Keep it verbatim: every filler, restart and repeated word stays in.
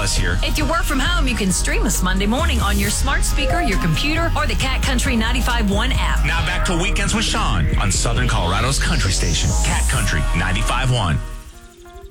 Dallas here. If you work from home, you can stream us Monday morning on your smart speaker, your computer, or the Cat Country ninety-five point one app. Now back to Weekends with Sean on Southern Colorado's country station, Cat Country ninety-five point one.